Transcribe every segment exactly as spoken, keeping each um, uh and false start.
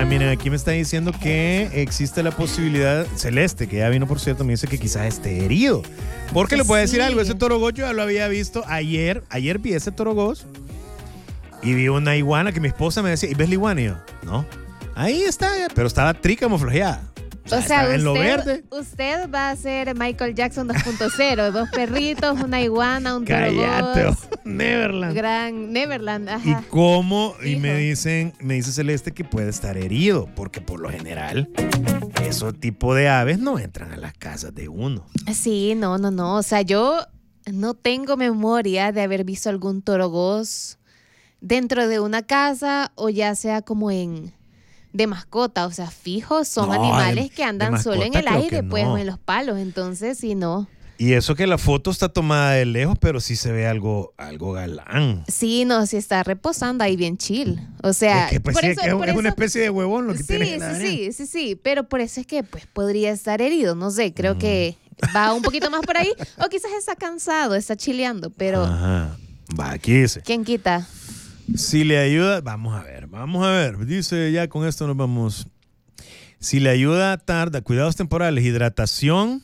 Ah, miren, aquí me está diciendo que existe la posibilidad, Celeste, que ya vino por cierto, me dice que quizás esté herido. Porque le puedo decir Sí. algo, ese torogoz yo ya lo había visto ayer, ayer vi ese torogoz y vi una iguana que mi esposa me decía, ¿y ves la iguana? Y yo, no, ahí está, pero estaba tricamuflajeada. O sea, O sea, está en lo usted, verde. usted va a ser Michael Jackson dos punto cero. Dos perritos, una iguana, un Cállate, torogoz. Neverland. Gran Neverland, ¿Y ajá. cómo? Y Hijo. me dicen, me dice Celeste que puede estar herido, porque por lo general, esos tipos de aves no entran a las casas de uno. Sí, no, no, no. O sea, yo no tengo memoria de haber visto algún torogoz dentro de una casa o ya sea como en de mascota. O sea, fijos son No, animales de- que andan de solo en mascota el creo aire, que pues, no. o en los palos. Entonces, sí, no. Y eso que la foto está tomada de lejos, pero sí se ve algo, algo galán. Sí, no, sí está reposando ahí bien chill. O sea, es que, pues, por sí, eso, es, que es por es una eso- especie de huevón lo que sí, tiene sí, en la sí, arena. sí, sí, pero por eso es que pues podría estar herido, no sé, creo que va un poquito más por ahí, o quizás está cansado, está chileando, pero Ajá. Va, aquí dice. ¿quién quita? Si le ayuda, vamos a ver, vamos a ver. Dice, ya con esto nos vamos. Si le ayuda, tarda, cuidados temporales, hidratación.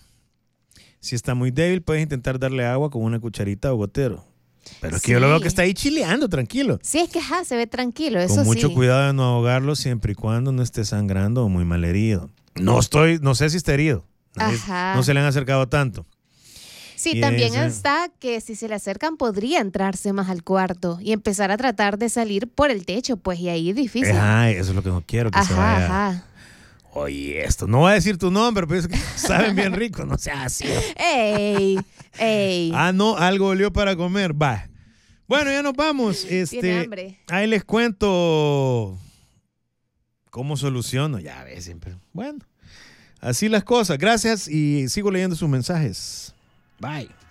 Si está muy débil, puedes intentar darle agua con una cucharita o gotero. Pero es que Sí. yo lo veo que está ahí chileando, tranquilo. Sí, es que ajá, se ve tranquilo, eso Con mucho sí. cuidado de no ahogarlo siempre y cuando no esté sangrando o muy mal herido. No estoy, no sé si está herido. Nadie- Ajá. No se le han acercado tanto. Sí, Y también ese- está que si se le acercan podría entrarse más al cuarto y empezar a tratar de salir por el techo, pues, y ahí es difícil. Ajá, eso es lo que no quiero, que se Ajá, vaya. ajá. Oye, esto, no voy a decir tu nombre, pero es que saben bien rico, no sea así. ¡Ey! ¡Ey! Ah, no, algo olió para comer, va. Bueno, ya nos vamos. Tiene Este, hambre. ahí les cuento cómo soluciono. Ya ves, siempre. Bueno, así las cosas. Gracias y sigo leyendo sus mensajes. Bye.